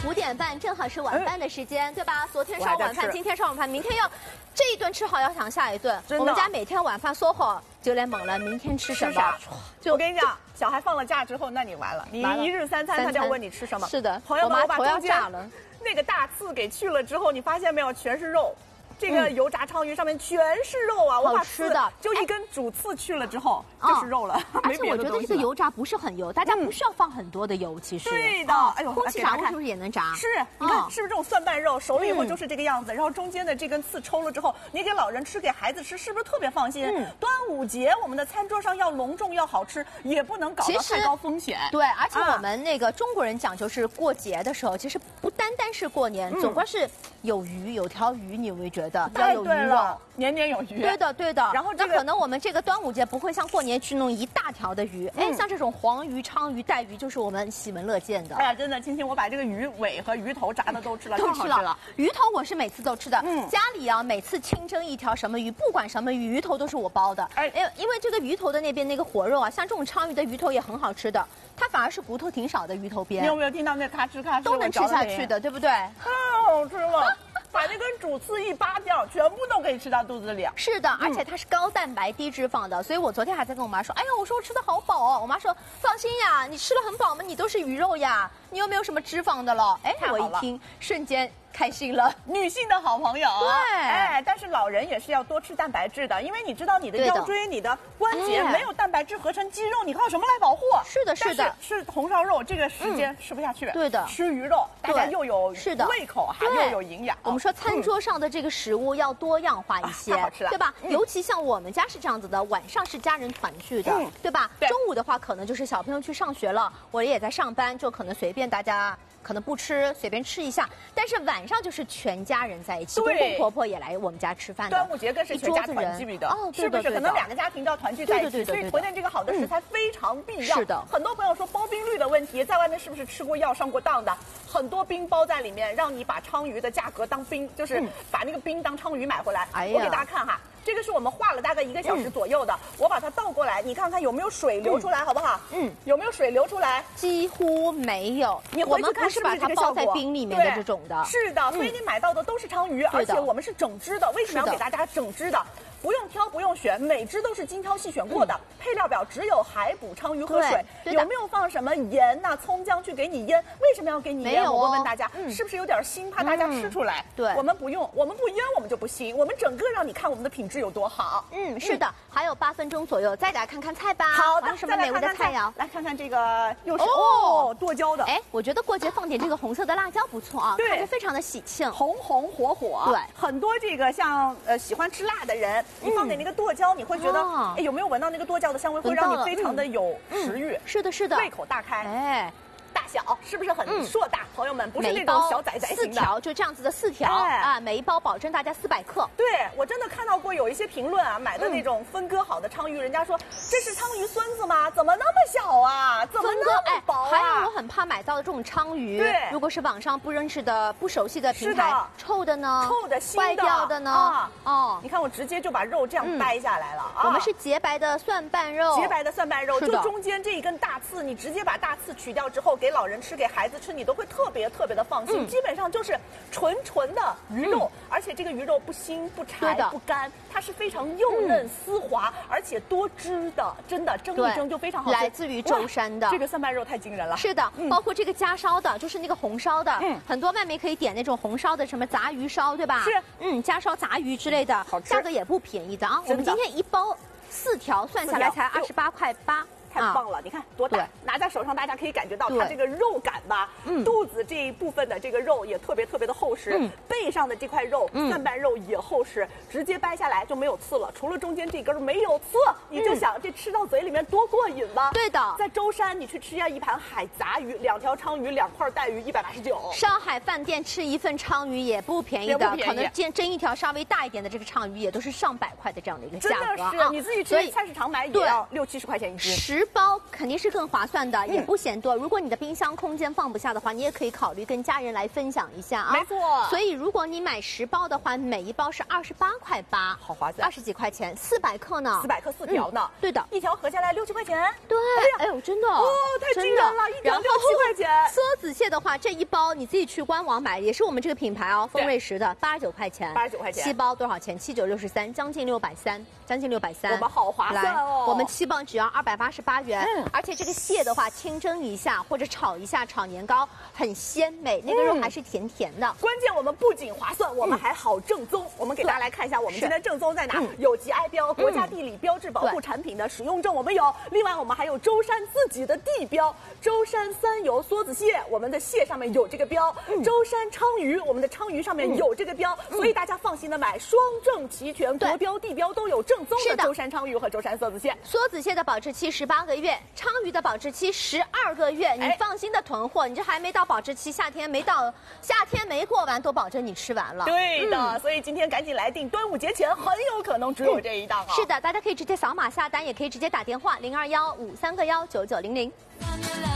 5点半正好是晚饭的时间，对吧？昨天烧晚饭，今天烧晚饭，明天要这一顿吃好，要想下一顿。我们家每天晚饭说好，就连猛了，明天吃什么？ 我跟你讲，小孩放了假之后，那你完了，你一日三餐他就要问你吃什么。 是的， 朋友们，我把中间炸了那个大刺给去了之后，你发现没有，全是肉。这个油炸鲳鱼上面全是肉啊！我把刺就一根主刺去了之后，就是肉了。 而且我觉得这个油炸不是很油，大家不需要放很多的油，其实。 对的，哎呦， 空气炸锅是不是也能炸？ 是，你看是不是这种蒜瓣肉熟了以后就是这个样子？然后中间的这根刺抽了之后，你给老人吃，给孩子吃，是不是特别放心？端午节我们的餐桌上要隆重要好吃，也不能搞到太高风险。 对，而且我们那个中国人讲究是过节的时候，其实不单单是过年，总归是有鱼，有条鱼，你有没有觉得要有鱼？ 年年有余。 对的，对的。 然后那可能我们这个端午节不会像过年去弄一大条的鱼，哎，像这种黄鱼、鲳鱼、带鱼，就是我们喜闻乐见的。 哎呀，真的，今天我把这个鱼尾和鱼头炸的都吃了， 都吃了。鱼头我是每次都吃的，家里啊每次清蒸一条什么鱼，不管什么鱼，鱼头都是我包的。哎，因为这个鱼头的那边那个活肉啊，像这种鲳鱼的鱼头也很好吃的，它反而是骨头挺少的鱼头边。 你有没有听到那咔哧咔哧？ 都能吃下去的，对不对？ 太好吃了。把那根主刺一扒掉，全部都可以吃到肚子里。 是的，而且它是高蛋白低脂肪的，所以我昨天还在跟我妈说，哎呀，我说我吃的好饱哦。我妈说放心呀，你吃了很饱嘛，你都是鱼肉呀，你又没有什么脂肪的了。哎，我一听瞬间开心了， 女性的好朋友。 对， 哎，但是老人也是要多吃蛋白质的，因为你知道你的腰椎、你的关节没有蛋白质合成肌肉，你靠什么来保护？ 是的，是的。 吃红烧肉这个时间吃不下去。 对的。 吃鱼肉，大家又有胃口哈，又有营养。 我们说餐桌上的这个食物要多样化一些， 好吃了， 对吧？尤其像我们家是这样子的，晚上是家人团聚的，对吧？中午的话可能就是小朋友去上学了，我也在上班，就可能随便大家。可能不吃，随便吃一下，但是晚上就是全家人在一起，公公婆婆也来我们家吃饭的。 端午节更是全家团聚的，是不是？可能2个家庭都要团聚在一起，所以囤点这个好的食材非常必要。 是的， 很多朋友说包冰率的问题，在外面是不是吃过药、上过当的？很多冰包在里面，让你把鲳鱼的价格当冰，就是把那个冰当鲳鱼买回来。我给大家看哈。这个是我们化了大概1个小时左右的，我把它倒过来，你看看有没有水流出来，好不好？有没有水流出来？ 几乎没有。 你回去看是不是这个效果？ 包在冰里面的这种的。 是的，所以你买到的都是鲳鱼，而且我们是整只的。为什么要给大家整只的？不用挑，不用选，每只都是精挑细选过的。配料表只有海捕、鲳鱼和水，有没有放什么盐呐、葱姜去给你腌？为什么要给你腌？我问大家，是不是有点腥，怕大家吃出来？ 对， 我们不用，我们不腌我们就不腥，我们整个让你看我们的品质有多好。 是的，还有8分钟左右，再来看看菜吧。 好的， 什么美味的菜肴？ 来看看这个，又是剁椒的。 哎，我觉得过节放点这个红色的辣椒不错啊，看着非常的喜庆， 红红火火。 对， 很多这个像喜欢吃辣的人，你放点那个剁椒，你会觉得，哎，有没有闻到那个剁椒的香味？会让你非常的有食欲。 是的，是的， 胃口大开。 哎。 大小是不是很硕大？朋友们，不是那种小仔仔型的 ，4条就这样子的4条啊，每一包保证大家400克。 对，我真的看到过有一些评论啊，买的那种分割好的鲳鱼，人家说这是鲳鱼孙子吗？怎么那么小啊？怎么那么薄啊？ 还有我很怕买到的这种鲳鱼， 对， 如果是网上不认识的、不熟悉的平台，臭的呢？ 臭的、腥的、 坏掉的呢？ 你看我直接就把肉这样掰下来了啊！ 我们是洁白的蒜瓣肉， 洁白的蒜瓣肉，就中间这一根大刺，你直接把大刺取掉之后，给老人吃，给孩子吃，你都会特别特别的放心。基本上就是纯的鱼肉，而且这个鱼肉不腥不柴不干，它是非常幼嫩丝滑，而且多汁的，真的蒸一蒸就非常好吃。 来自于舟山的这个蒜瓣肉太惊人了。 是的，包括这个家烧的，就是那个红烧的，很多妹妹可以点那种红烧的，什么杂鱼烧，对吧？ 是， 家烧杂鱼之类的，好吃，价格也不便宜的啊。我们今天一包4条算下来才28.8块。 太棒了！你看多大，拿在手上，大家可以感觉到它这个肉感吧。肚子这一部分的这个肉也特别特别的厚实，背上的这块肉蒜瓣肉也厚实，直接掰下来就没有刺了，除了中间这根没有刺，你就想这吃到嘴里面多过瘾吧？ 对的， 在舟山你去吃一盘海杂鱼，2条鲳鱼，2块带鱼，189。 上海饭店吃一份鲳鱼也不便宜的，可能蒸一条稍微大一点的这个鲳鱼也都是上百块的这样的一个价格啊！ 真的是，你自己去菜市场买也要60、70块钱一斤。 10包肯定是更划算的，也不嫌多。如果你的冰箱空间放不下的话，你也可以考虑跟家人来分享一下啊。 没错。 所以如果你买10包的话，每一包是28.8块， 好划算 ，20几块钱，400克呢 ，400克4条呢。 对的， 一条合下来6、7块钱。 对，哎呦，真的， 太惊人了，1条6、7块钱。 梭子子蟹的话，这一包你自己去官网买，也是我们这个品牌哦，丰瑞食的，89块钱。 89块钱。 7包多少钱？7963，将近630，将近630。 我们好划算哦！ 我们7包只要288元，而且这个蟹的话，清蒸一下或者炒一下，炒年糕很鲜美，那个肉还是甜甜的。 关键我们不仅划算，我们还好正宗。我们给大家来看一下，我们今天正宗在哪？有 GI 标，国家地理标志保护产品的使用证我们有。另外我们还有舟山自己的地标，舟山三游梭子蟹，我们的蟹上面有这个标。舟山鲳鱼，我们的鲳鱼上面有这个标，所以大家放心的买，双证齐全，国标地标都有，正宗的舟山鲳鱼和舟山梭子蟹。 梭子蟹的保质期18个月，鲳鱼的保质期12个月，你放心的囤货，你这还没到保质期，夏天没过完，都保证你吃完了。 对的，所以今天赶紧来订，端午节前很有可能只有这一档啊。 是的，大家可以直接扫码下单，也可以直接打电话0215319900。